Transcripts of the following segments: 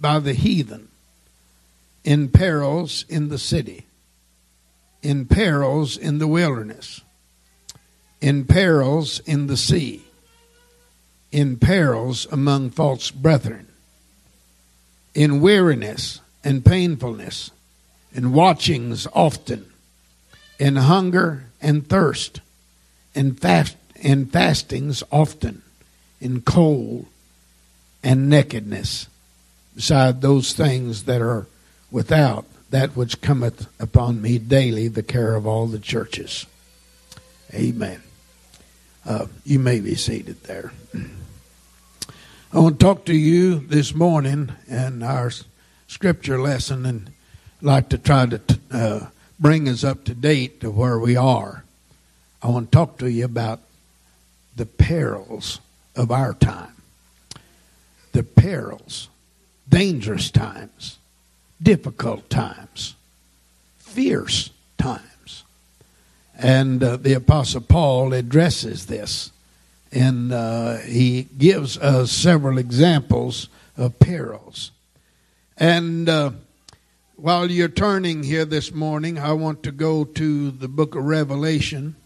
by the heathen, in perils in the city, in perils in the wilderness, in perils in the sea, in perils among false brethren, in weariness and painfulness, in watchings often, in hunger and thirst, in fastings often, in cold and nakedness, beside those things that are without, that which cometh upon me daily, the care of all the churches. Amen. You may be seated there. I want to talk to you this morning in our scripture lesson, and like to try to bring us up to date to where we are. I want to talk to you about the perils of our time. The perils, dangerous times, difficult times, fierce times. And the Apostle Paul addresses this, and he gives us several examples of perils. And while you're turning here this morning, I want to go to the book of Revelation,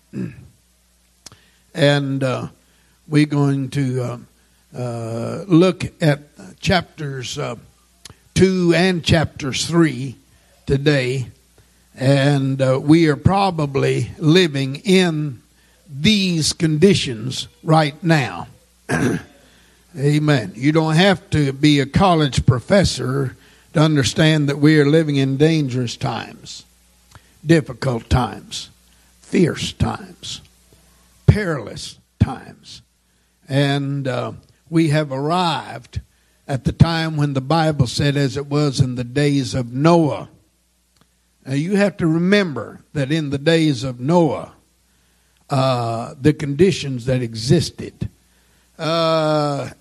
and we're going to look at chapters 2 and chapters 3 today. And we are probably living in these conditions right now. Amen. You don't have to be a college professor to understand that we are living in dangerous times, difficult times, fierce times, perilous times. And we have arrived at the time when the Bible said, as it was in the days of Noah. Now you have to remember that in the days of Noah, the conditions that existed, and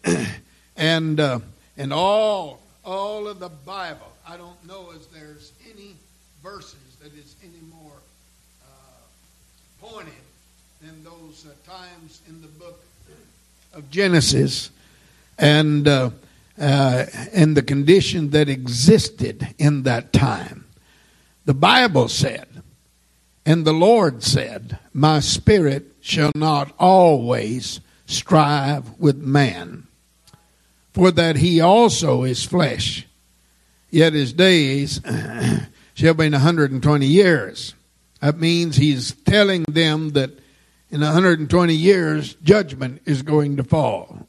all of the Bible, I don't know if there's any verses that is any more pointed than those times in the book of Genesis, and the condition that existed in that time. The Bible said, and the Lord said, my spirit shall not always strive with man, for that he also is flesh, yet his days shall be 120 years. That means he's telling them that in 120 years, judgment is going to fall.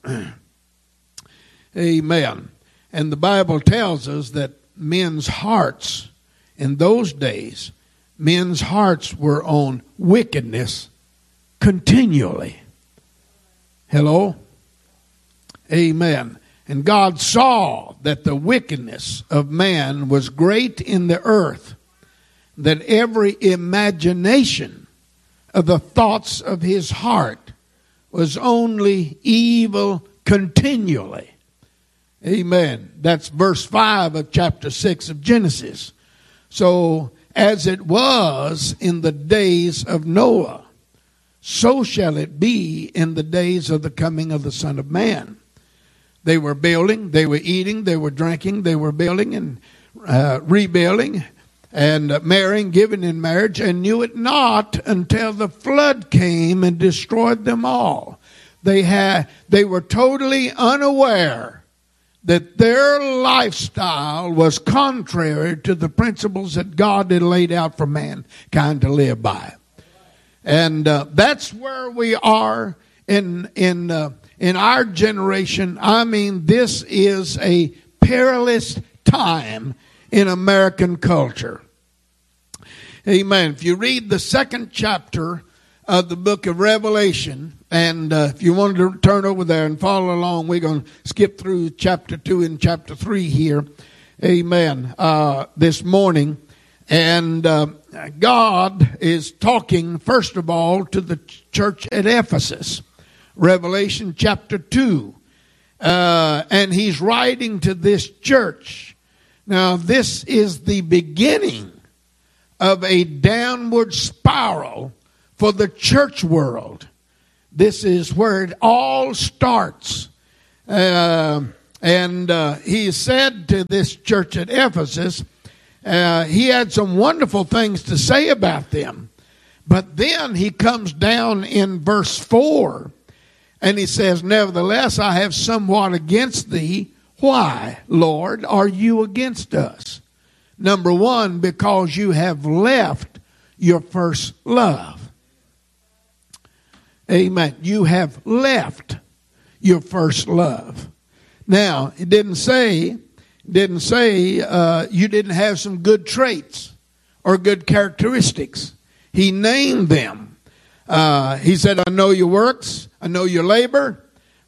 Amen. And the Bible tells us that men's hearts in those days, men's hearts were on wickedness continually. Hello? Amen. And God saw that the wickedness of man was great in the earth, that every imagination of the thoughts of his heart was only evil continually. Amen. That's verse 5 of chapter 6 of Genesis. So, as it was in the days of Noah, so shall it be in the days of the coming of the Son of Man. They were building, they were eating, they were drinking, they were building and rebuilding and marrying, giving in marriage, and knew it not until the flood came and destroyed them all. They were totally unaware that their lifestyle was contrary to the principles that God had laid out for mankind to live by. And that's where we are in our generation. I mean, this is a perilous time in American culture. Amen. If you read the second chapter of the book of Revelation, and if you wanted to turn over there and follow along, we're going to skip through chapter 2 and chapter 3 here. Amen. This morning. And God is talking, first of all, to the church at Ephesus. Revelation chapter 2. And he's writing to this church. Now, this is the beginning of a downward spiral for the church world. This is where it all starts. And he said to this church at Ephesus, he had some wonderful things to say about them. But then he comes down in verse 4, and he says, nevertheless, I have somewhat against thee. Why, Lord, are you against us? Number one, because you have left your first love. Amen. You have left your first love. Now, it didn't say you didn't have some good traits or good characteristics. He named them. He said, I know your works, I know your labor,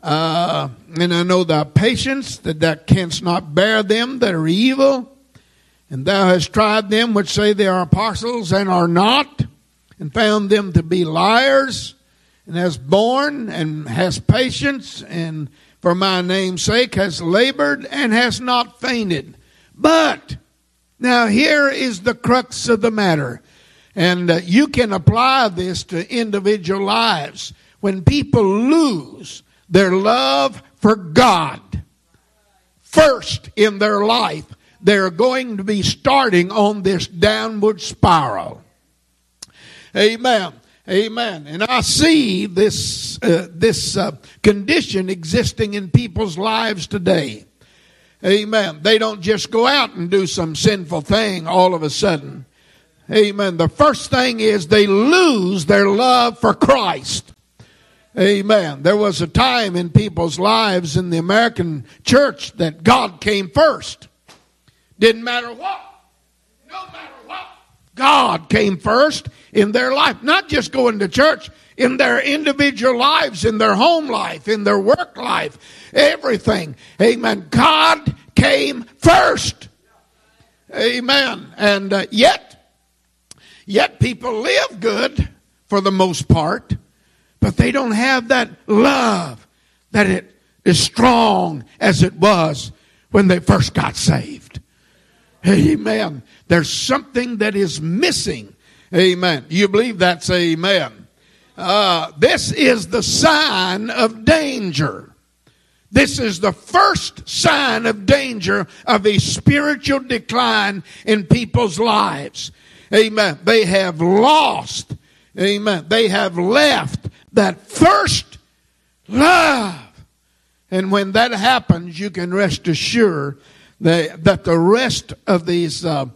and I know thy patience, that thou canst not bear them that are evil. And thou hast tried them which say they are apostles and are not, and found them to be liars, and hast borne and hast patience, and for my name's sake hast labored and hast not fainted. But, now here is the crux of the matter. And you can apply this to individual lives. When people lose their love for God first in their life, they're going to be starting on this downward spiral. Amen. Amen. And I see this condition existing in people's lives today. Amen. They don't just go out and do some sinful thing all of a sudden. Amen. The first thing is they lose their love for Christ. Amen. There was a time in people's lives in the American church that God came first. Didn't matter what. No matter what. God came first in their life. Not just going to church, in their individual lives, in their home life, in their work life, everything. Amen. God came first. Amen. And yet people live good for the most part, but they don't have that love that it is strong as it was when they first got saved. Amen. There's something that is missing. Amen. You believe that's amen. This is the sign of danger. This is the first sign of danger of a spiritual decline in people's lives. Amen. They have lost. Amen. They have left that first love. And when that happens, you can rest assured that the rest of these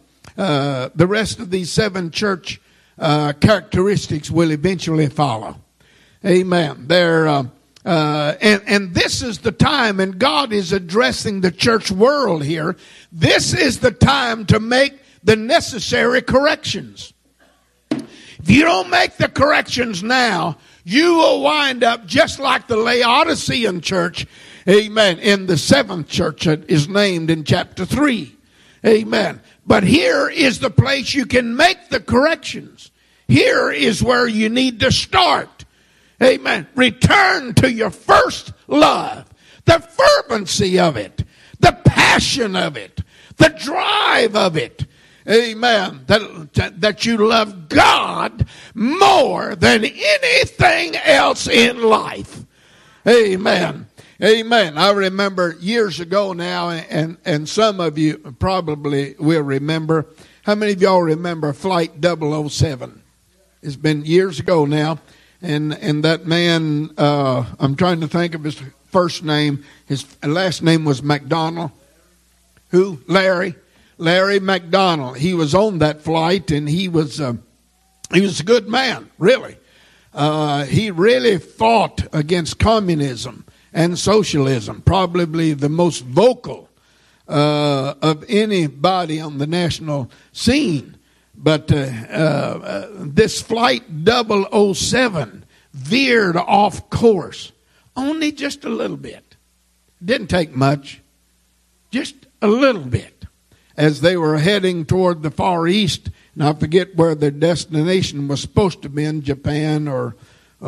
seven church characteristics will eventually follow. Amen. And this is the time, and God is addressing the church world here. This is the time to make the necessary corrections. If you don't make the corrections now, you will wind up just like the Laodicean church. Amen. In the seventh church that is named in chapter 3. Amen. But here is the place you can make the corrections. Here is where you need to start. Amen. Return to your first love. The fervency of it. The passion of it. The drive of it. Amen. That you love God more than anything else in life. Amen. Amen. I remember years ago now, and some of you probably will remember. How many of y'all remember Flight 007? It's been years ago now. And that man, I'm trying to think of his first name. His last name was McDonald. Who? Larry McDonald. He was on that flight, and he was a good man, really. He really fought against communism and socialism, probably the most vocal of anybody on the national scene. But this Flight 007 veered off course, only just a little bit. Didn't take much, just a little bit. As they were heading toward the Far East, and I forget where their destination was supposed to be, in Japan or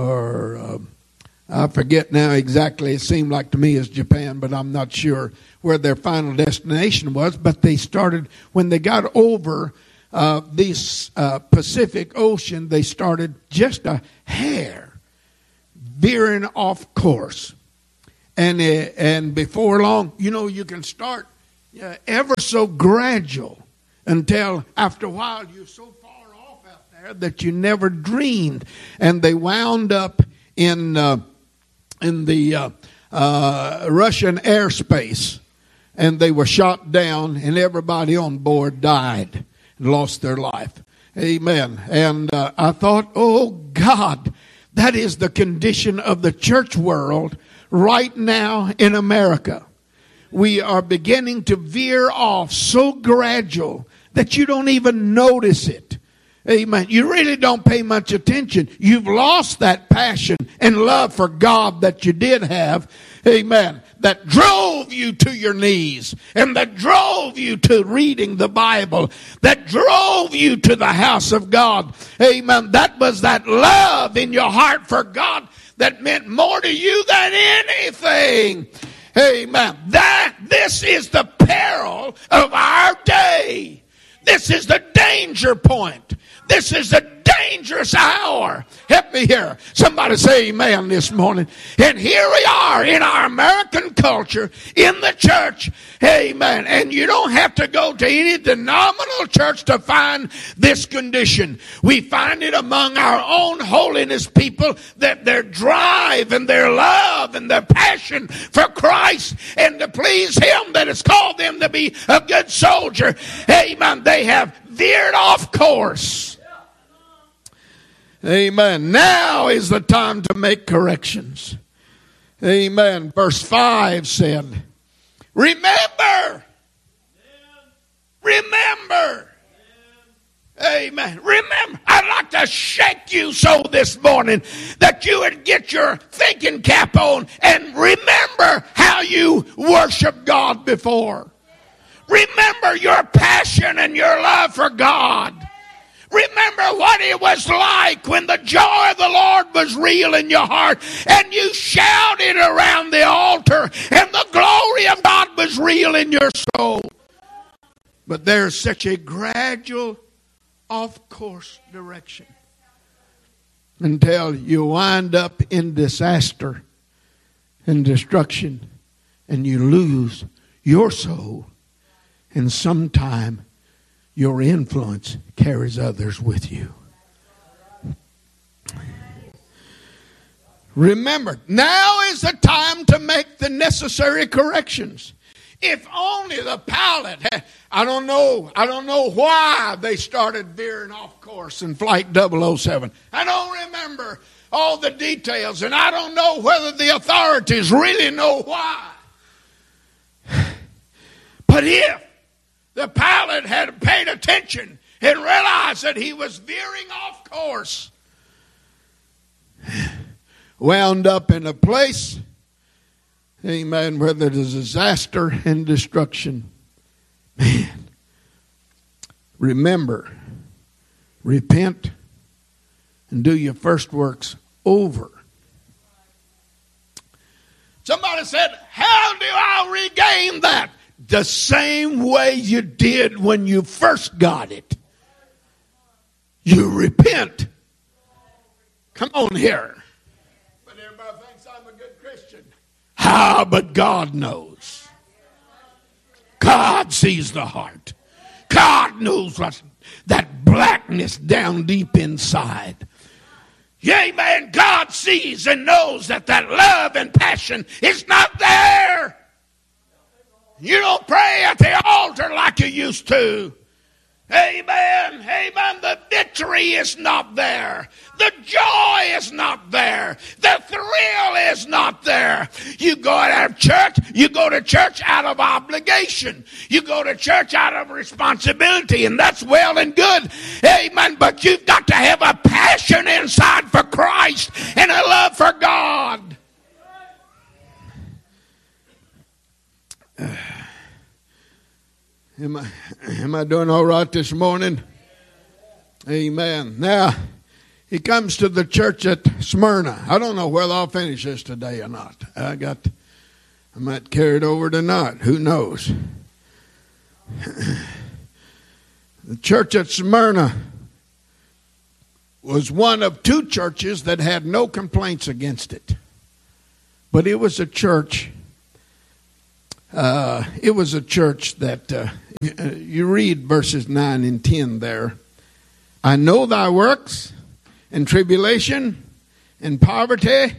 I forget now exactly. It seemed like to me as Japan, but I'm not sure where their final destination was. But they started, when they got over this Pacific Ocean, they started just a hair veering off course. And before long, you can start ever so gradual until after a while you're so far off out there that you never dreamed. And they wound up in the Russian airspace, and they were shot down, and everybody on board died and lost their life. Amen. And I thought, oh God, that is the condition of the church world right now in America. We are beginning to veer off so gradual that you don't even notice it. Amen. You really don't pay much attention. You've lost that passion and love for God that you did have. Amen. That drove you to your knees, and that drove you to reading the Bible, that drove you to the house of God. Amen. That was that love in your heart for God that meant more to you than anything. Amen. This is the peril of our day. This is the danger point. This is the dangerous hour. Help me here. Somebody say amen this morning. And here we are in our American culture, in the church. Amen. And you don't have to go to any denominational church to find this condition. We find it among our own holiness people, that their drive and their love and their passion for Christ and to please Him that has called them to be a good soldier. Amen. They have veered off course. Amen. Now is the time to make corrections. Amen. Verse 5 said, remember. Remember. Amen. Remember. I'd like to shake you so this morning that you would get your thinking cap on and remember how you worshiped God before. Remember your passion and your love for God. Remember what it was like when the joy of the Lord was real in your heart and you shouted around the altar and the glory of God was real in your soul. But there's such a gradual off-course direction until you wind up in disaster and destruction and you lose your soul, and sometime your influence carries others with you. Remember, now is the time to make the necessary corrections. If only the pilot had, I don't know why they started veering off course in Flight 007. I don't remember all the details, and I don't know whether the authorities really know why. But if the pilot had paid attention and realized that he was veering off course, wound up in a place, amen, where there's disaster and destruction. Man, remember, repent, and do your first works over. Somebody said, how do I regain that? The same way you did when you first got it. You repent. Come on here. But everybody thinks I'm a good Christian. How? But God knows. God sees the heart. God knows what's that blackness down deep inside. Yea, man, God sees and knows that love and passion is not there. You don't pray at the altar like you used to. Amen. Amen. The victory is not there. The joy is not there. The thrill is not there. You go out of church. You go to church out of obligation. You go to church out of responsibility, and that's well and good. Amen. But you've got to have a passion inside for Christ and a love for God. Am I doing all right this morning? Amen. Now, he comes to the church at Smyrna. I don't know whether I'll finish this today or not. I might carry it over tonight. Who knows? The church at Smyrna was one of two churches that had no complaints against it. But it was a church. It was a church that you read verses 9 and 10 there. I know thy works and tribulation and poverty.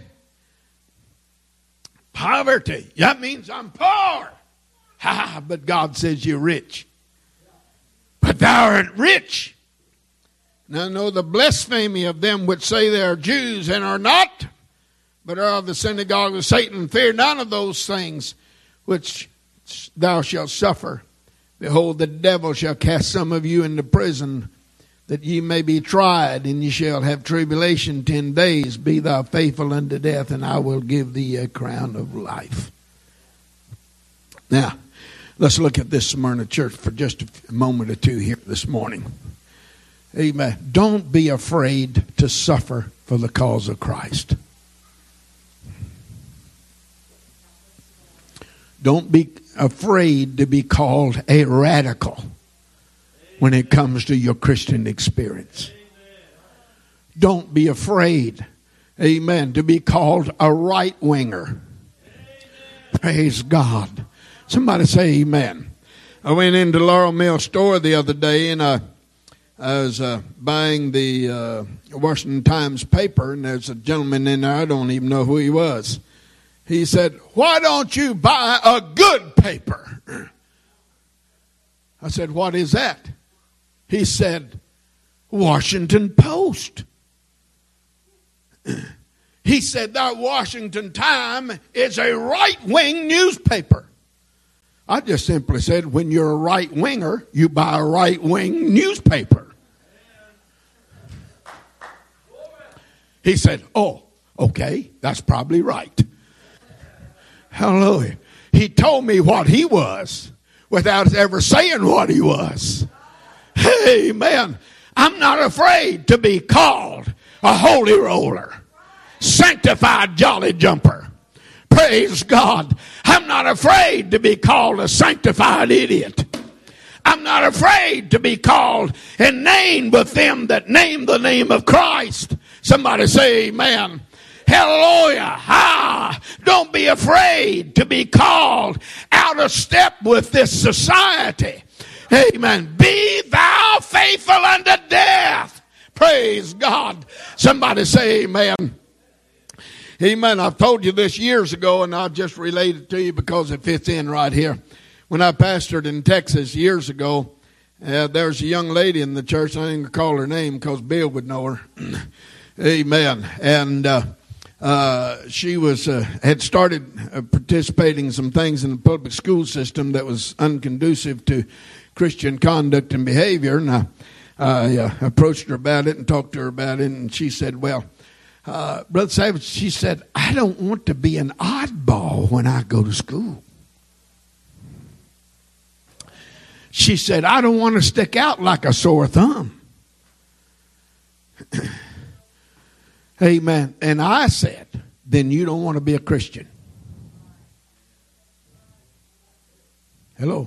Poverty. That means I'm poor. But God says you're rich. But thou art rich. And I know the blasphemy of them which say they are Jews and are not, but are of the synagogue of Satan. Fear none of those things which thou shalt suffer. Behold, the devil shall cast some of you into prison, that ye may be tried, and ye shall have tribulation 10 days. Be thou faithful unto death, and I will give thee a crown of life. Now, let's look at this Smyrna church for just a moment or two here this morning. Amen. Don't be afraid to suffer for the cause of Christ. Don't be afraid to be called a radical when it comes to your Christian experience. Don't be afraid, amen, to be called a right-winger. Praise God. Somebody say amen. I went into Laurel Mill store the other day, and I was buying the Washington Times paper, and there's a gentleman in there, I don't even know who he was. He said, why don't you buy a good paper? I said, what is that? He said, Washington Post. He said, that Washington Times is a right-wing newspaper. I just simply said, when you're a right-winger, you buy a right-wing newspaper. He said, oh, okay, that's probably right. Hallelujah. He told me what he was without ever saying what he was. Amen. I'm not afraid to be called a holy roller, sanctified jolly jumper. Praise God. I'm not afraid to be called a sanctified idiot. I'm not afraid to be called and named with them that name the name of Christ. Somebody say amen. Hallelujah. Don't be afraid to be called out of step with this society. Amen. Be thou faithful unto death. Praise God. Somebody say amen. Amen. I've told you this years ago, and I'll just relate it to you because it fits in right here. When I pastored in Texas years ago, there's a young lady in the church. I ain't going to call her name because Bill would know her. Amen. And she was had started participating in some things in the public school system that was unconducive to Christian conduct and behavior. And I approached her about it and talked to her about it. And she said, well, Brother Savage, she said, I don't want to be an oddball when I go to school. She said, I don't want to stick out like a sore thumb. Amen. And I said, then you don't want to be a Christian. Hello.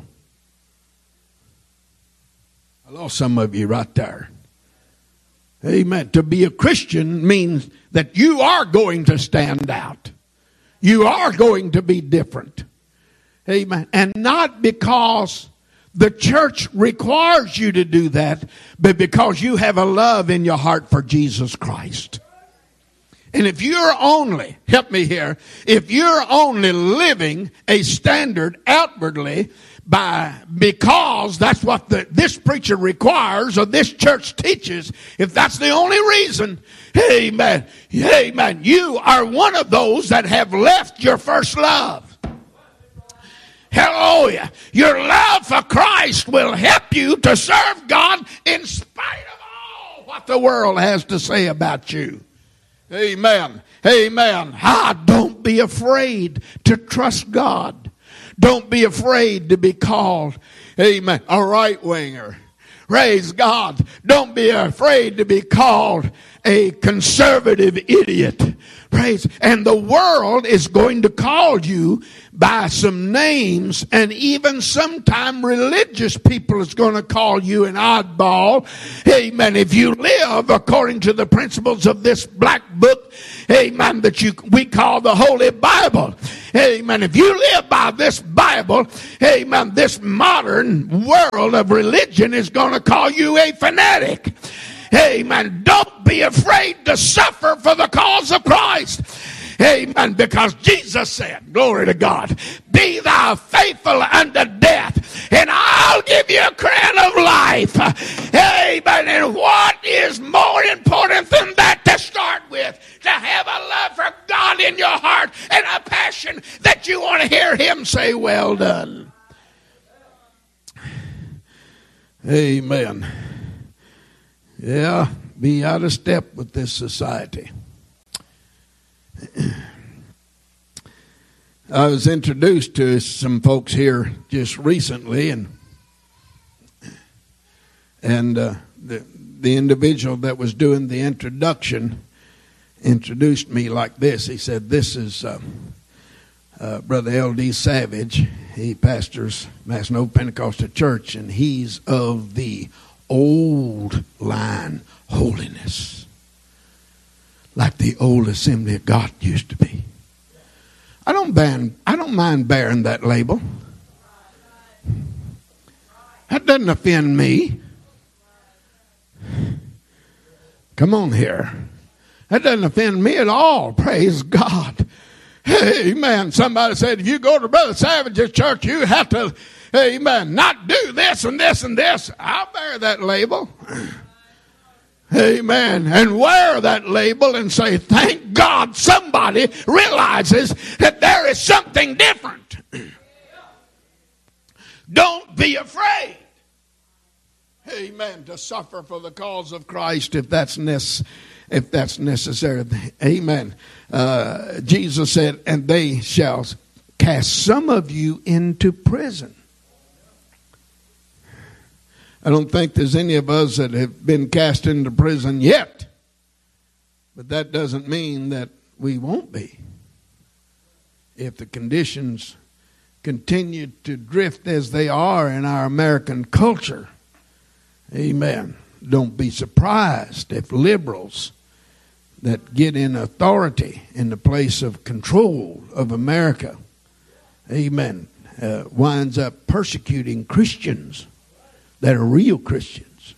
I lost some of you right there. Amen. To be a Christian means that you are going to stand out. You are going to be different. Amen. And not because the church requires you to do that, but because you have a love in your heart for Jesus Christ. And if you're only, help me here, if you're only living a standard outwardly because that's what this preacher requires or this church teaches, if that's the only reason, amen, you are one of those that have left your first love. Hallelujah. Your love for Christ will help you to serve God in spite of all what the world has to say about you. Amen. Amen. Don't be afraid to trust God. Don't be afraid to be called, amen, a right-winger. Praise God. Don't be afraid to be called a conservative idiot. Praise. And the world is going to call you by some names, and even sometime religious people is going to call you an oddball. Amen. If you live according to the principles of this black book, amen, that we call the Holy Bible. Amen. If you live by this Bible, amen, this modern world of religion is going to call you a fanatic. Amen. Don't be afraid to suffer for the cause of Christ. Amen. Because Jesus said, glory to God, be thou faithful unto death, and I'll give you a crown of life. Amen. And what is more important than that to start with? To have a love for God in your heart and a passion that you want to hear Him say, well done. Amen. Yeah, be out of step with this society. I was introduced to some folks here just recently, and the individual that was doing the introduction introduced me like this. He said, this is Brother L.D. Savage. He pastors Massillon Pentecostal Church, and he's of the old line holiness, like the old Assembly of God used to be. I don't mind bearing that label. That doesn't offend me. Come on here. That doesn't offend me at all. Praise God. Amen. Somebody said, if you go to Brother Savage's church, you have to, amen, not do this and this and this. I'll bear that label. Amen. And wear that label and say, thank God somebody realizes that there is something different. Don't be afraid. Amen. To suffer for the cause of Christ if that's necessary. Amen. Jesus said, and they shall cast some of you into prison. I don't think there's any of us that have been cast into prison yet. But that doesn't mean that we won't be. If the conditions continue to drift as they are in our American culture, amen, don't be surprised if liberals that get in authority in the place of control of America, amen, winds up persecuting Christians that are real Christians.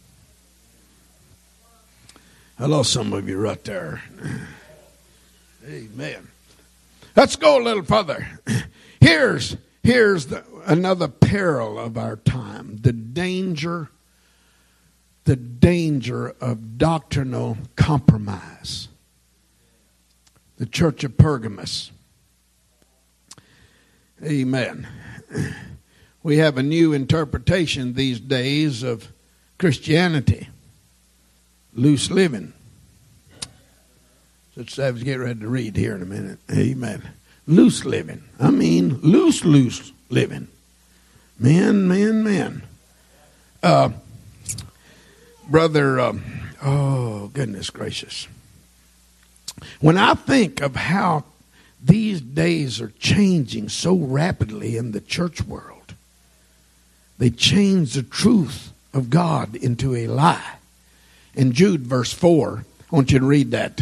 I lost some of you right there. Amen. Let's go a little further. Here's another peril of our time. The danger of doctrinal compromise. The Church of Pergamos. Amen. We have a new interpretation these days of Christianity. Loose living. Such Savage, get ready to read here in a minute. Amen. Loose living. I mean loose living. Men. Brother, oh goodness gracious. When I think of how these days are changing so rapidly in the church world, they change the truth of God into a lie. In Jude verse 4, I want you to read that.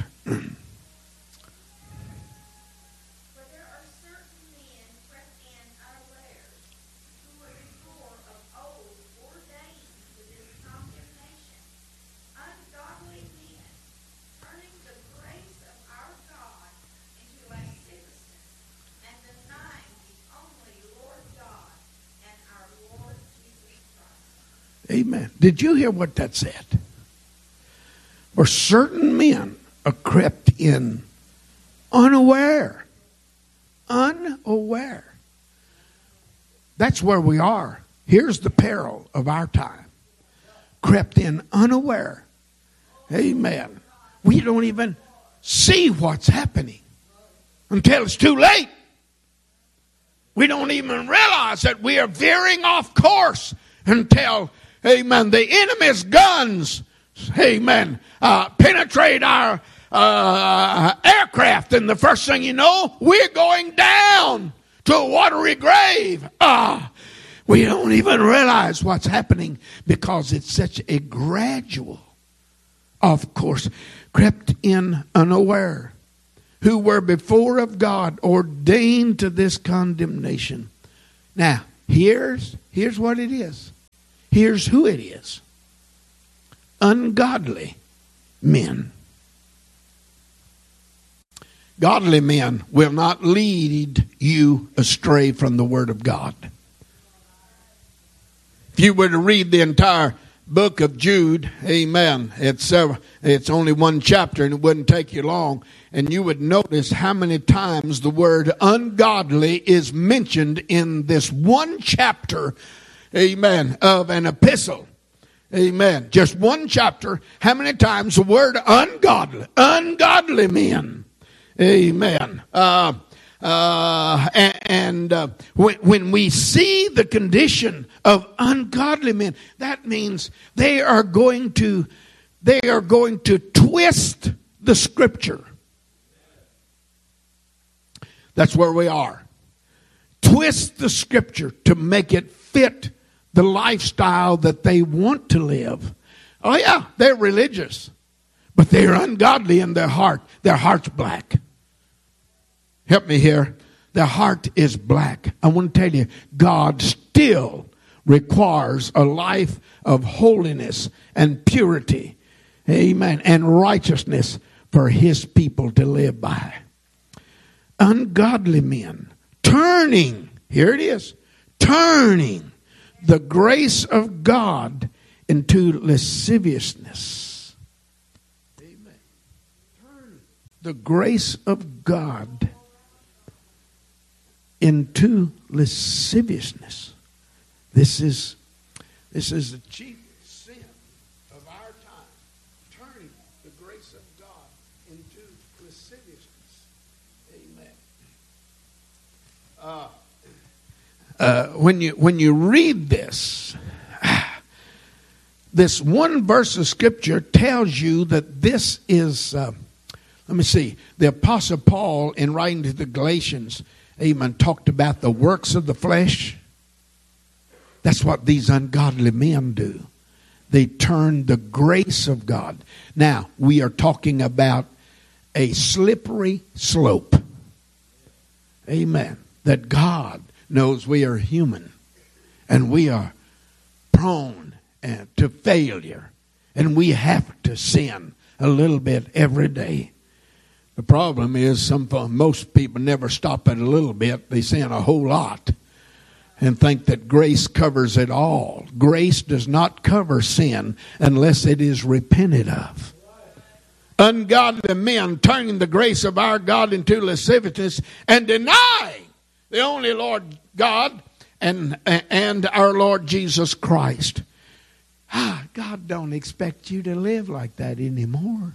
Amen. Did you hear what that said? For certain men are crept in unaware. Unaware. That's where we are. Here's the peril of our time. Crept in unaware. Amen. We don't even see what's happening until it's too late. We don't even realize that we are veering off course until, amen, the enemy's guns, amen, penetrate our aircraft. And the first thing you know, we're going down to a watery grave. We don't even realize what's happening because it's such a gradual, of course, crept in unaware, who were before of God ordained to this condemnation. Now, here's what it is. Here's who it is. Ungodly men. Godly men will not lead you astray from the Word of God. If you were to read the entire book of Jude, amen, it's only one chapter and it wouldn't take you long, and you would notice how many times the word ungodly is mentioned in this one chapter, amen, of an epistle. Amen. Just one chapter, how many times the word ungodly men. Amen. When we see the condition of ungodly men, that means they are going to twist the Scripture. That's where we are. Twist the Scripture to make it fit the lifestyle that they want to live. Oh yeah, they're religious, but they're ungodly in their heart. Their heart's black. Help me here. Their heart is black. I want to tell you, God still requires a life of holiness and purity, amen, and righteousness for His people to live by. Ungodly men turning, here it is, turning the grace of God into lasciviousness. Amen. Turning the grace of God into lasciviousness. This is the chief sin of our time. Turning the grace of God into lasciviousness. Amen. When you read this one verse of Scripture tells you that this is, let me see, the Apostle Paul in writing to the Galatians, amen, talked about the works of the flesh. That's what these ungodly men do. They turn the grace of God. Now, we are talking about a slippery slope. Amen. That God knows we are human and we are prone to failure and we have to sin a little bit every day. The problem is most people never stop at a little bit. They sin a whole lot and think that grace covers it all. Grace does not cover sin unless it is repented of. Ungodly men turning the grace of our God into lasciviousness and denying the only Lord God and our Lord Jesus Christ. God don't expect you to live like that anymore.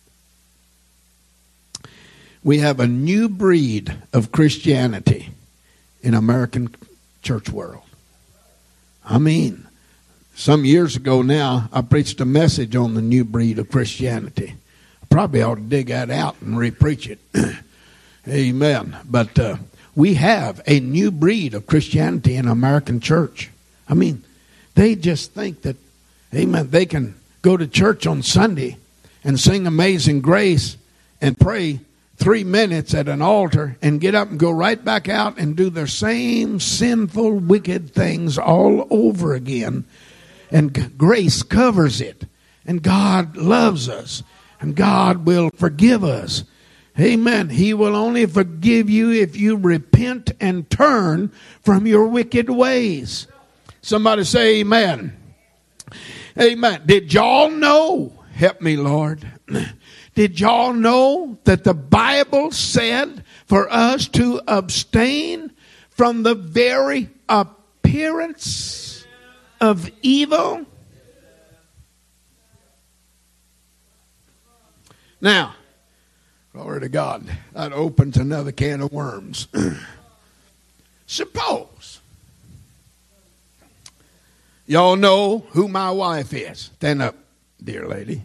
We have a new breed of Christianity in American church world. I mean, some years ago now, I preached a message on the new breed of Christianity. I probably ought to dig that out and re-preach it. Amen. But we have a new breed of Christianity in American church. I mean, they just think that, amen, they can go to church on Sunday and sing Amazing Grace and pray 3 minutes at an altar and get up and go right back out and do their same sinful, wicked things all over again. And grace covers it. And God loves us. And God will forgive us. Amen. He will only forgive you if you repent and turn from your wicked ways. Somebody say amen. Amen. Did y'all know? Help me, Lord. Did y'all know that the Bible said for us to abstain from the very appearance of evil? Now, glory to God, that opens another can of worms. Suppose y'all know who my wife is. Stand up, dear lady.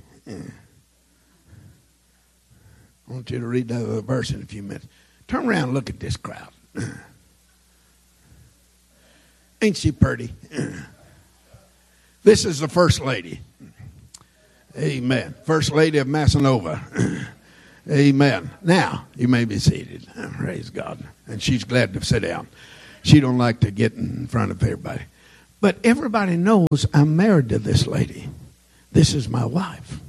I want you to read that other verse in a few minutes. Turn around and look at this crowd. Ain't she pretty? This is the First Lady. Amen. First Lady of Massanova. Amen. Now, you may be seated. Praise God. And she's glad to sit down. She don't like to get in front of everybody. But everybody knows I'm married to this lady. This is my wife.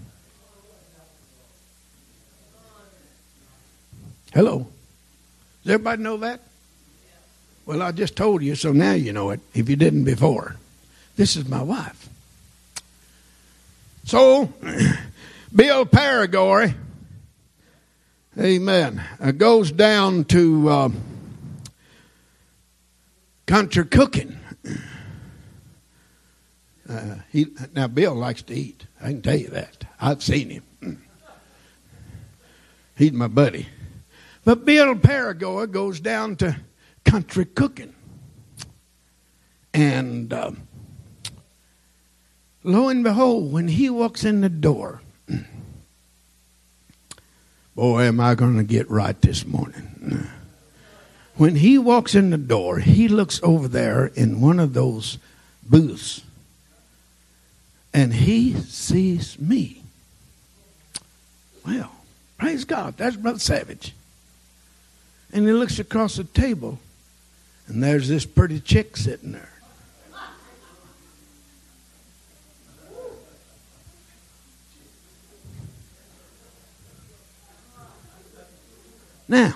Hello. Does everybody know that? Well, I just told you, so now you know it, if you didn't before. This is my wife. So, Bill Paragoy, amen, goes down to country cooking. Now, Bill likes to eat. I can tell you that. I've seen him. He's my buddy. But Bill Paragoy goes down to country cooking. And lo and behold, when he walks in the door, boy, am I going to get right this morning. When he walks in the door, he looks over there in one of those booths, and he sees me. Well, praise God, that's Brother Savage. And he looks across the table, and there's this pretty chick sitting there. Now,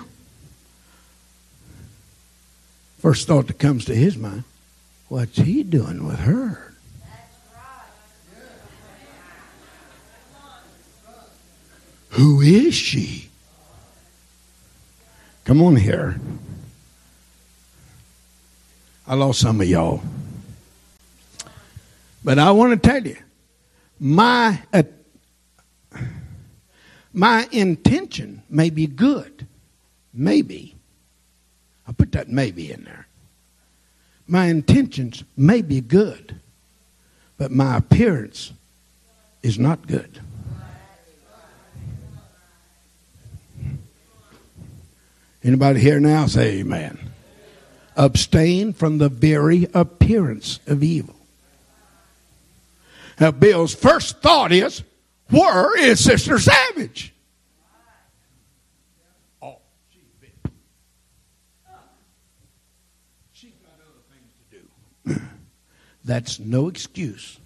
first thought that comes to his mind, what's he doing with her? Who is she? Come on here. I lost some of y'all. But I want to tell you, my intention may be good. Maybe. I'll put that maybe in there. My intentions may be good, but my appearance is not good. Anybody here now say amen. Abstain from the very appearance of evil. Now, Bill's first thought is, where is Sister Savage? Oh, she's busy. She's got other things to do. That's no excuse.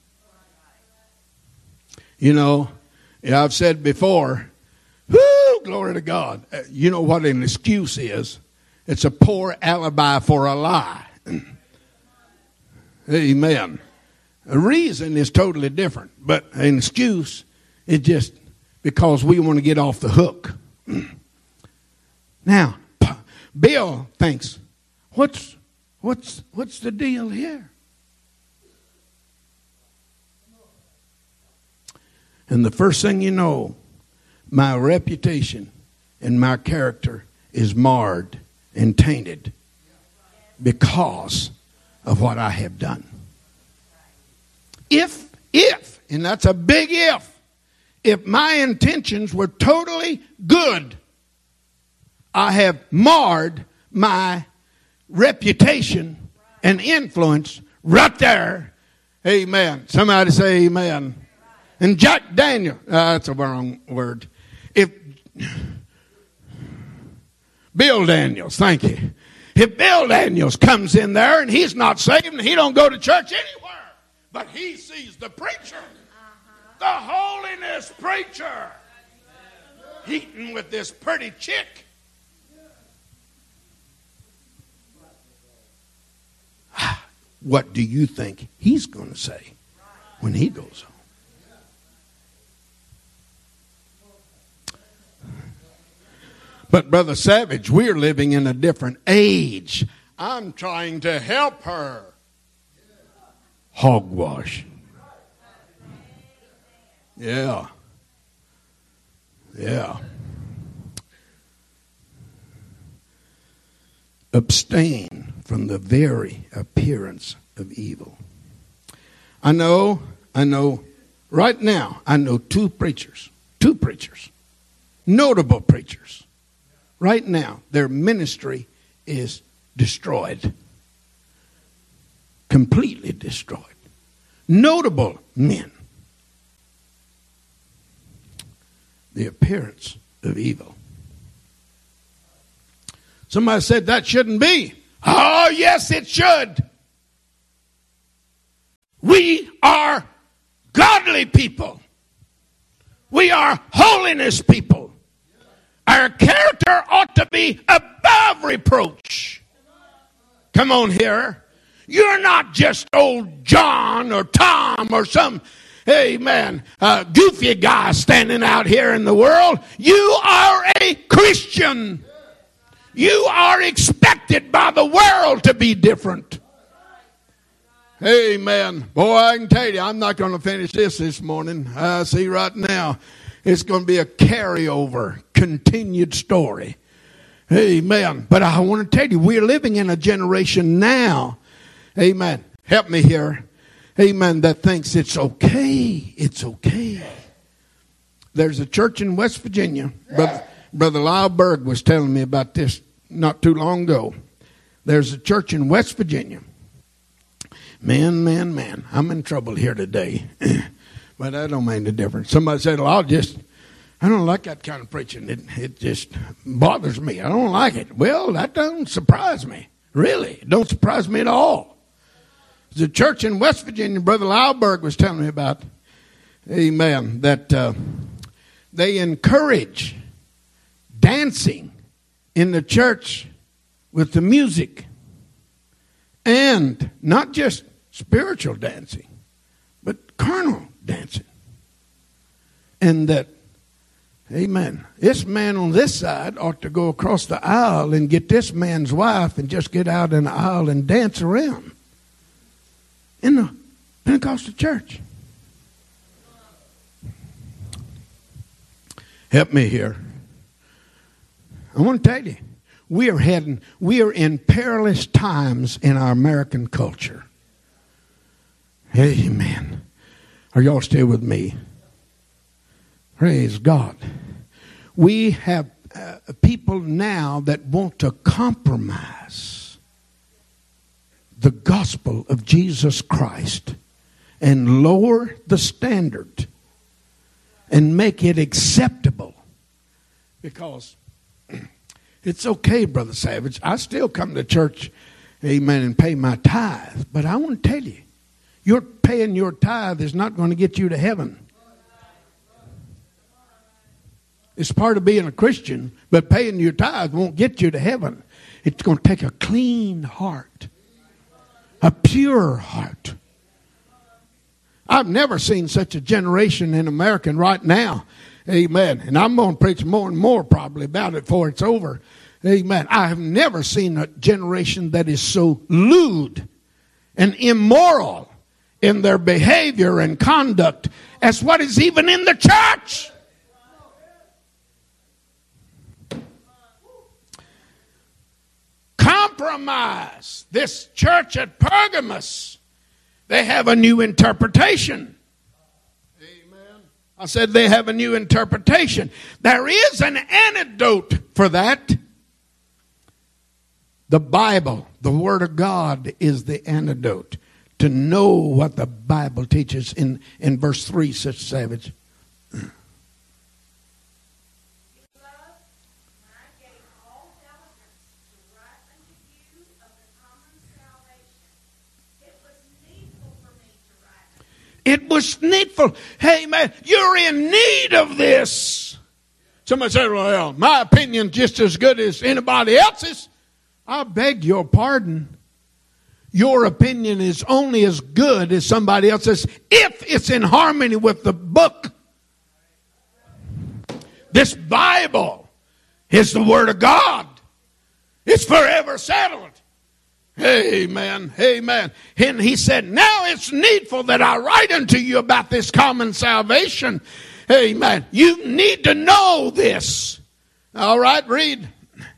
You know, I've said before, whoo, glory to God. You know what an excuse is? It's a poor alibi for a lie. Amen. A reason is totally different, but an excuse is just because we want to get off the hook. Now, Bill thinks, what's the deal here? And the first thing you know, my reputation and my character is marred and tainted because of what I have done. If, and that's a big if my intentions were totally good, I have marred my reputation and influence right there. Amen. Somebody say amen. And Jack Daniel, that's a wrong word. If Bill Daniels, thank you. If Bill Daniels comes in there and he's not saved and he don't go to church anywhere, but he sees the preacher, the holiness preacher, eating with this pretty chick. What do you think he's going to say when he goes home? But Brother Savage, we're living in a different age. I'm trying to help her. Hogwash. Yeah. Abstain from the very appearance of evil. I know, right now, I know two preachers, notable preachers. Right now, their ministry is destroyed. completely destroyed. Notable men. The appearance of evil. Somebody said that shouldn't be. Oh, yes, it should. We are godly people. We are holiness people. Our character ought to be above reproach. Come on here. You're not just old John or Tom or some, amen, goofy guy standing out here in the world. You are a Christian. You are expected by the world to be different. Amen. Boy, I can tell you, I'm not going to finish this morning. I see right now it's going to be a carryover, continued story. Amen. But I want to tell you, we're living in a generation now, amen, help me here, amen, that thinks it's okay. It's okay. There's a church in West Virginia. Brother Lyle Berg was telling me about this not too long ago. There's a church in West Virginia. Man, I'm in trouble here today. But that don't make a difference. Somebody said, well, I don't like that kind of preaching. It just bothers me. I don't like it. Well, that doesn't surprise me. Really. It don't surprise me at all. There's a church in West Virginia, Brother Lyle Berg was telling me about, amen, that they encourage dancing in the church with the music. And not just spiritual dancing, but carnal dancing. And that, amen, this man on this side ought to go across the aisle and get this man's wife and just get out in the aisle and dance around in the Pentecostal church. Help me here. I want to tell you, we are in perilous times in our American culture. Amen. Are y'all still with me? Praise God. We have people now that want to compromise the gospel of Jesus Christ and lower the standard and make it acceptable. Because it's okay, Brother Savage. I still come to church, amen, and pay my tithe. But I want to tell you, you're paying your tithe is not going to get you to heaven. It's part of being a Christian, but paying your tithe won't get you to heaven. It's going to take a clean heart, a pure heart. I've never seen such a generation in America right now. Amen. And I'm going to preach more and more probably about it before it's over. Amen. I have never seen a generation that is so lewd and immoral in their behavior and conduct as what is even in the church. Compromise. This church at Pergamos, they have a new interpretation. I said they have a new interpretation. There is an antidote for that. The Bible, the Word of God, is the antidote to know what the Bible teaches in verse 3, Sister Savage. It was needful. Hey, man, you're in need of this. Somebody said, well, my opinion's just as good as anybody else's. I beg your pardon. Your opinion is only as good as somebody else's if it's in harmony with the book. This Bible is the Word of God. It's forever settled. Amen. Amen. And he said, now it's needful that I write unto you about this common salvation. Amen. You need to know this. All right, read.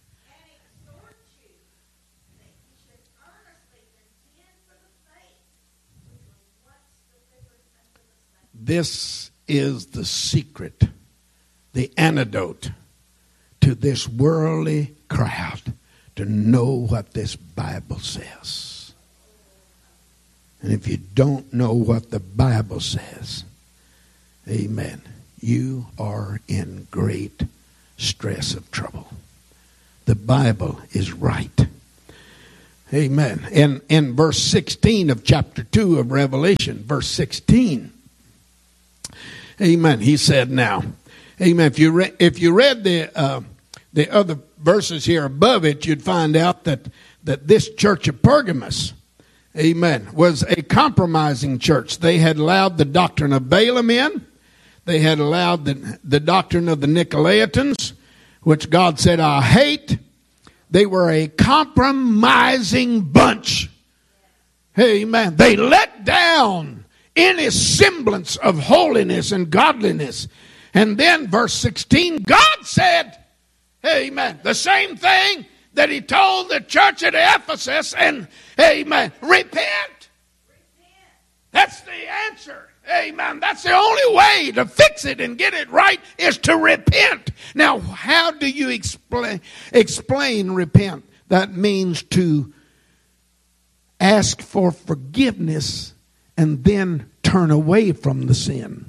This is the secret, the antidote to this worldly crowd. To know what this Bible says. And if you don't know what the Bible says, amen, you are in great stress of trouble. The Bible is right. Amen. In verse 16 of chapter 2 of Revelation, verse 16, amen, he said now, amen, if you read the other verses here above it, you'd find out that this church of Pergamos, amen, was a compromising church. They had allowed the doctrine of Balaam in. They had allowed the doctrine of the Nicolaitans, which God said, I hate. They were a compromising bunch. Amen. They let down any semblance of holiness and godliness. And then verse 16, God said, amen, the same thing that he told the church at Ephesus, and amen, repent. That's the answer. Amen. That's the only way to fix it and get it right is to repent. Now, how do you explain repent? That means to ask for forgiveness and then turn away from the sin.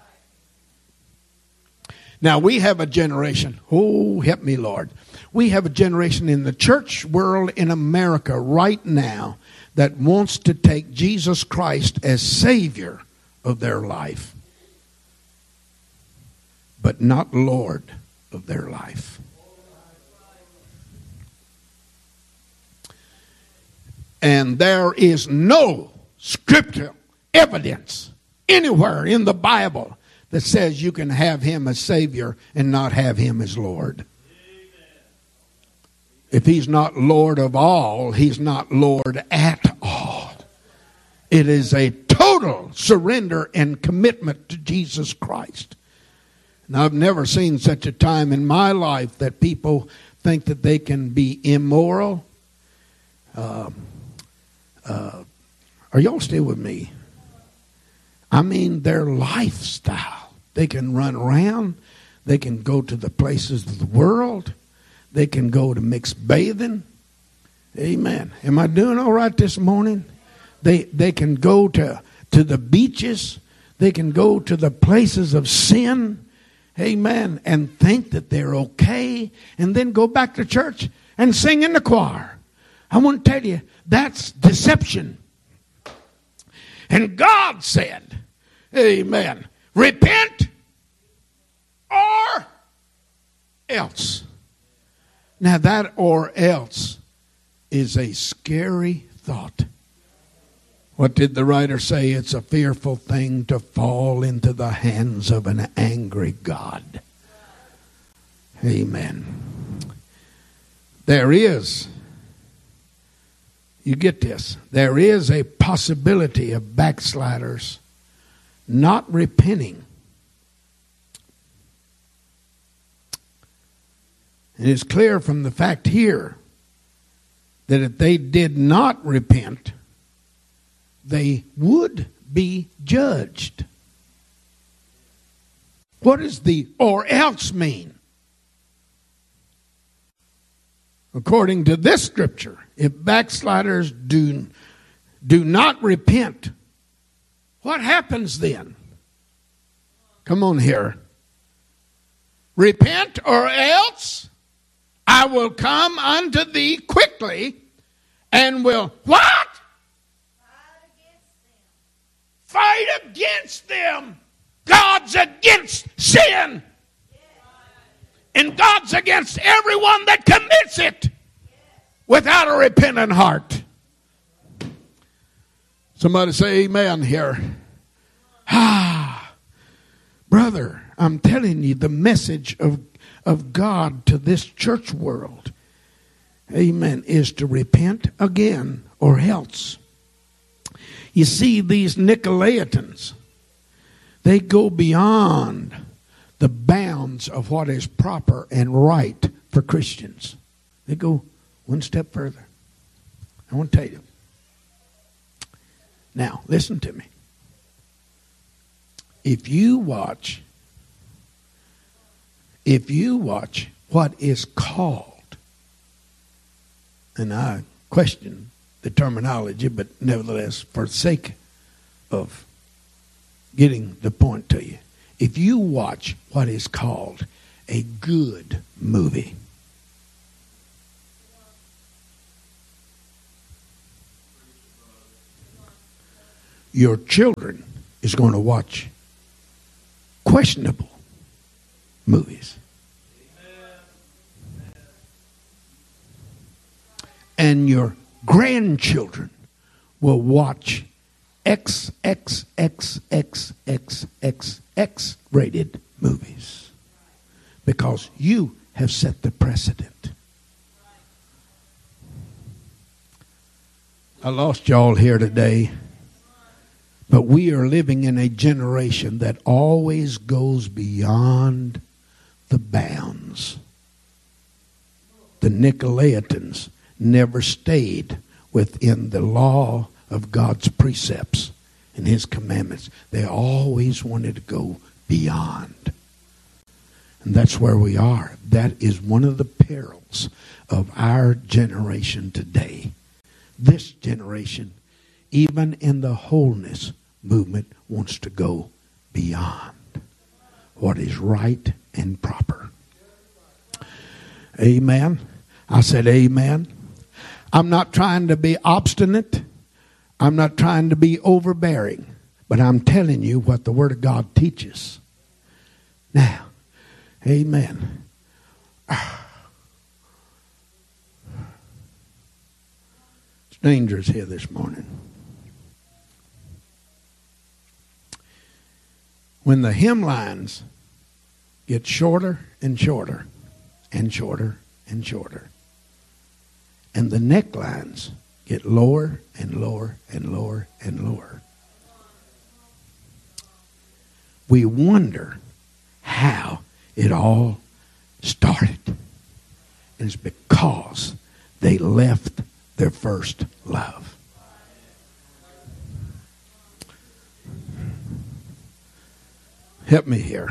Now, we have a generation, oh, help me, Lord. We have a generation in the church world in America right now that wants to take Jesus Christ as Savior of their life, but not Lord of their life. And there is no scriptural evidence anywhere in the Bible that says you can have him as Savior and not have him as Lord. If he's not Lord of all, he's not Lord at all. It is a total surrender and commitment to Jesus Christ. And I've never seen such a time in my life that people think that they can be immoral. Are y'all still with me? I mean, their lifestyle. They can run around. They can go to the places of the world. They can go to mixed bathing. Amen. Am I doing all right this morning? They can go to the beaches. They can go to the places of sin. Amen. And think that they're okay. And then go back to church and sing in the choir. I want to tell you, that's deception. And God said, amen, repent or else. Now that or else is a scary thought. What did the writer say? It's a fearful thing to fall into the hands of an angry God. Amen. There is, you get this, there is a possibility of backsliders not repenting. And it's clear from the fact here that if they did not repent, they would be judged. What does the or else mean? According to this scripture, if backsliders do not repent, what happens then? Come on here. Repent or else I will come unto thee quickly and will what? Fight against them. God's against sin. And God's against everyone that commits it without a repentant heart. Somebody say amen here. Brother, I'm telling you the message of God to this church world, amen, is to repent again or else. You see, these Nicolaitans, they go beyond the bounds of what is proper and right for Christians. They go one step further. I want to tell you. Now, listen to me. If you watch what is called, and I question the terminology, but nevertheless, for the sake of getting the point to you, if you watch what is called a good movie, your children is going to watch questionable movies. And your grandchildren will watch XXXXXX rated movies because you have set the precedent. I lost y'all here today, but we are living in a generation that always goes beyond the bounds. The Nicolaitans never stayed within the law of God's precepts and His commandments. They always wanted to go beyond. And that's where we are. That is one of the perils of our generation today. This generation, even in the wholeness movement, wants to go beyond what is right and proper. Amen. I said amen. I'm not trying to be obstinate. I'm not trying to be overbearing. But I'm telling you what the Word of God teaches. Now, amen. It's dangerous here this morning. When the hymn lines get shorter and shorter and shorter and shorter, and the necklines get lower and lower and lower and lower, we wonder how it all started. And it's because they left their first love. Help me here.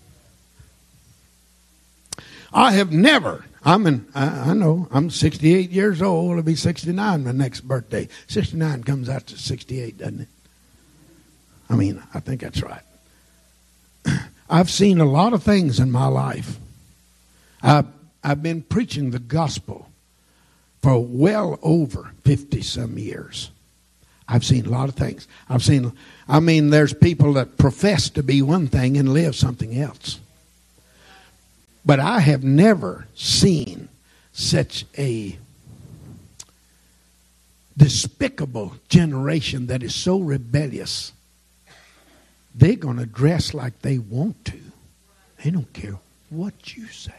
I have never, I know, I'm 68 years old. I'll be 69 my next birthday. 69 comes out to 68, doesn't it? I think that's right. I've seen a lot of things in my life. I've been preaching the gospel for well over 50-some years. I've seen a lot of things. There's people that profess to be one thing and live something else. But I have never seen such a despicable generation that is so rebellious. They're going to dress like they want to. They don't care what you say.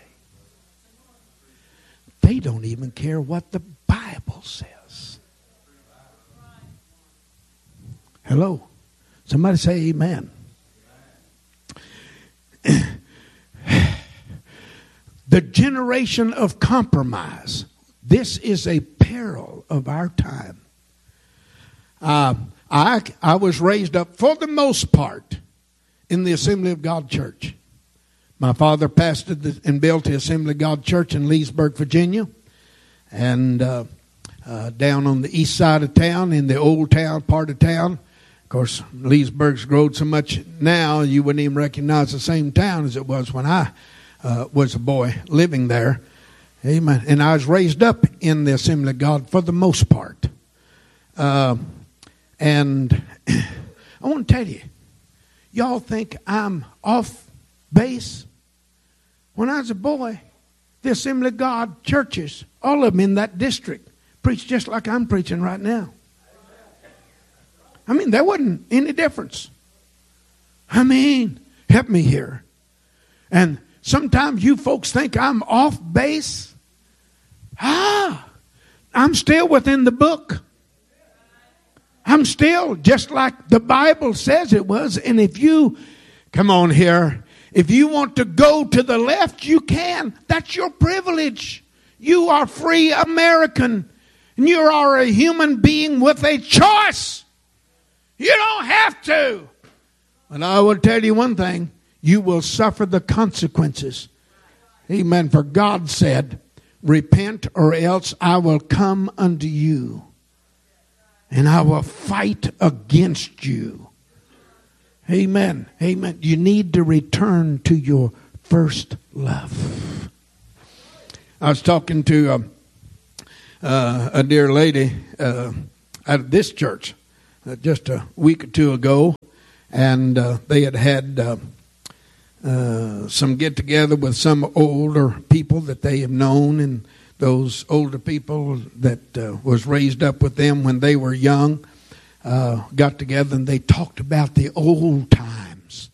They don't even care what the Bible says. Hello? Somebody say amen. The generation of compromise. This is a peril of our time. I was raised up, for the most part, in the Assembly of God Church. My father pastored and built the Assembly of God Church in Leesburg, Virginia. And down on the east side of town, in the old town part of town. Of course, Leesburg's grown so much now, you wouldn't even recognize the same town as it was when I was a boy living there. Amen. And I was raised up in the Assembly of God for the most part. And I want to tell you, y'all think I'm off base? When I was a boy, the Assembly of God churches, all of them in that district, preached just like I'm preaching right now. There wasn't any difference. Help me here. And sometimes you folks think I'm off base. I'm still within the book. I'm still just like the Bible says it was. And if you, come on here, if you want to go to the left, you can. That's your privilege. You are free American. And you are a human being with a choice. You don't have to. And I will tell you one thing. You will suffer the consequences. Amen. For God said, repent or else I will come unto you. and I will fight against you. Amen. Amen. You need to return to your first love. I was talking to a dear lady out of this church just a week or two ago, and they had some get together with some older people that they have known, and those older people that was raised up with them when they were young got together, and they talked about the old times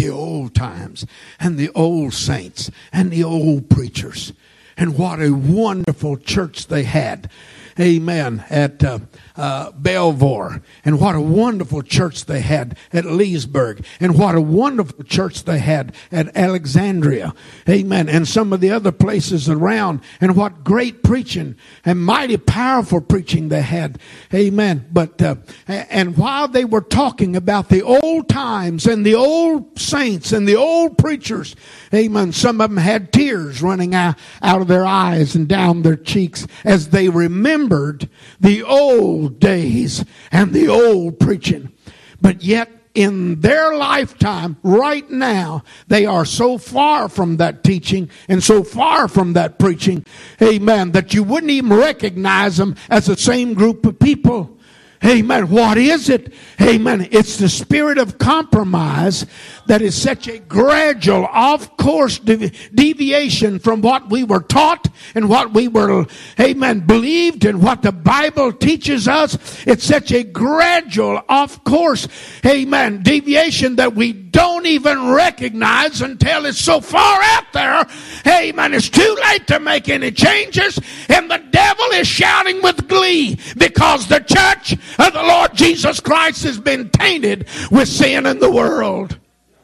and the old saints and the old preachers, and what a wonderful church they had. Amen. At Belvoir, and what a wonderful church they had at Leesburg, and what a wonderful church they had at Alexandria. Amen. And some of the other places around, and what great preaching and mighty powerful preaching they had. Amen. But and while they were talking about the old times and the old saints and the old preachers, amen, some of them had tears running out of their eyes and down their cheeks as they remembered the old days and the old preaching. But yet in their lifetime right now, they are so far from that teaching and so far from that preaching, amen, that you wouldn't even recognize them as the same group of people. Amen. What is it? Amen. It's the spirit of compromise that is such a gradual, off-course deviation from what we were taught and what we were, amen, believed and what the Bible teaches us. It's such a gradual, off-course, amen, deviation that we don't even recognize until it's so far out there. Amen. It's too late to make any changes, and the devil is shouting with glee because the church of the Lord Jesus Christ has been tainted with sin in the world.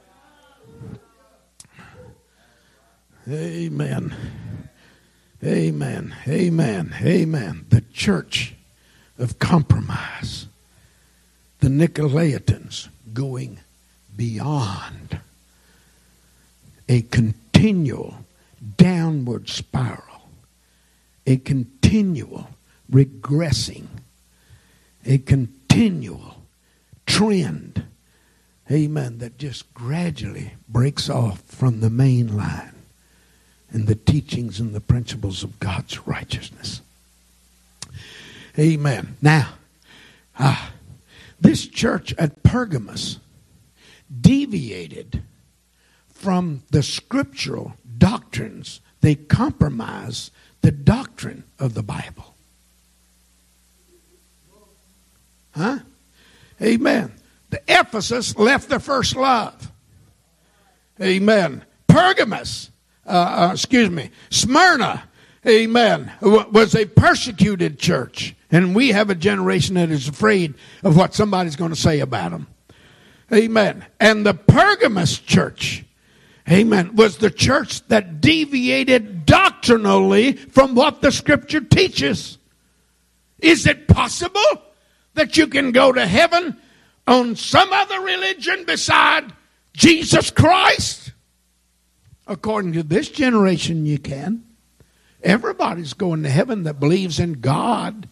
Amen. Amen. Amen. Amen. The church of compromise. The Nicolaitans going beyond a continual downward spiral. A continual regressing. A continual trend, amen, that just gradually breaks off from the main line and the teachings and the principles of God's righteousness. Amen. Now, this church at Pergamos deviated from the scriptural doctrines. They compromised the doctrine of the Bible. Huh? Amen. The Ephesus left their first love. Amen. Pergamos, Smyrna, amen, was a persecuted church. And we have a generation that is afraid of what somebody's going to say about them. Amen. And the Pergamos church, amen, was the church that deviated doctrinally from what the Scripture teaches. Is it possible that you can go to heaven on some other religion beside Jesus Christ? According to this generation, you can. Everybody's going to heaven that believes in God.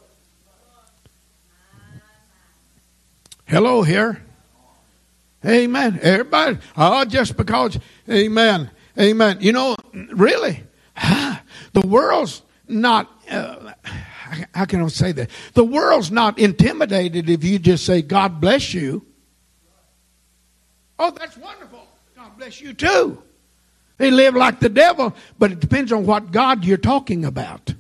Hello here. Amen. Everybody, just because, amen, amen. You know, really, the world's not... how can I say that? The world's not intimidated if you just say, God bless you. Oh, that's wonderful. God bless you too. They live like the devil, but it depends on what God you're talking about.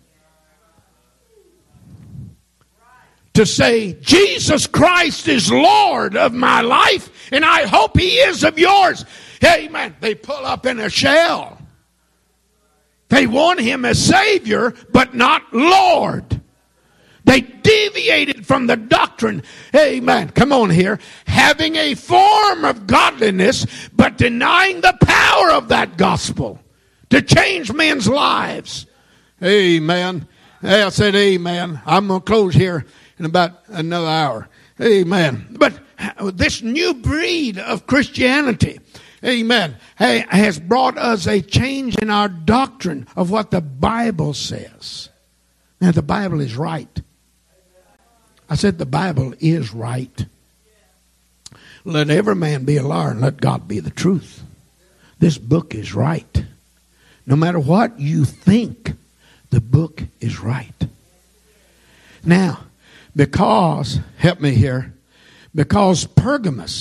To say, Jesus Christ is Lord of my life, and I hope He is of yours. Amen. They pull up in a shell. They want Him as Savior, but not Lord. They deviated from the doctrine. Amen. Come on here. Having a form of godliness, but denying the power of that gospel to change men's lives. Amen. I said amen. I'm going to close here in about another hour. Amen. But this new breed of Christianity, amen, has brought us a change in our doctrine of what the Bible says. Now, the Bible is right. I said the Bible is right. Let every man be a liar and let God be the truth. This book is right. No matter what you think, the book is right. Now, because, help me here, because Pergamos